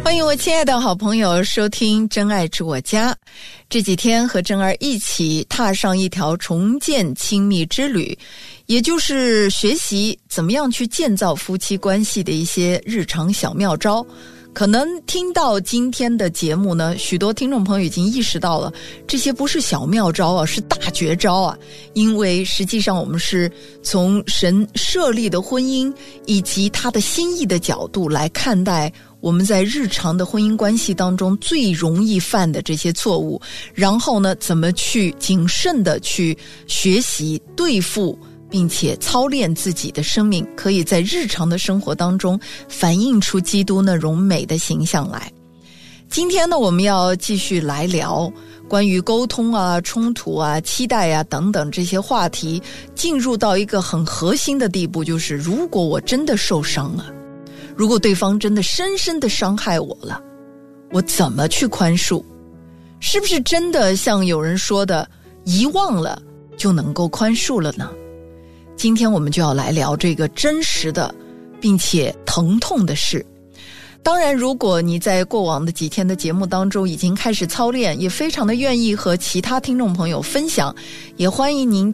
欢迎我亲爱的好朋友收听真爱之我家。这几天和真儿一起踏上一条重建亲密之旅，也就是学习怎么样去建造夫妻关系的一些日常小妙招。可能听到今天的节目呢，许多听众朋友已经意识到了，这些不是小妙招啊，是大绝招啊。因为实际上我们是从神设立的婚姻以及他的心意的角度来看待我们在日常的婚姻关系当中最容易犯的这些错误，然后呢，怎么去谨慎的去学习对付并且操练自己的生命，可以在日常的生活当中反映出基督那荣美的形象来。今天呢，我们要继续来聊关于沟通啊、冲突啊、期待啊等等这些话题，进入到一个很核心的地步，就是如果我真的受伤了，如果对方真的深深的伤害我了，我怎么去宽恕？是不是真的像有人说的，遗忘了就能够宽恕了呢？今天我们就要来聊这个真实的并且疼痛的事。当然，如果你在过往的几天的节目当中已经开始操练，也非常的愿意和其他听众朋友分享，也欢迎您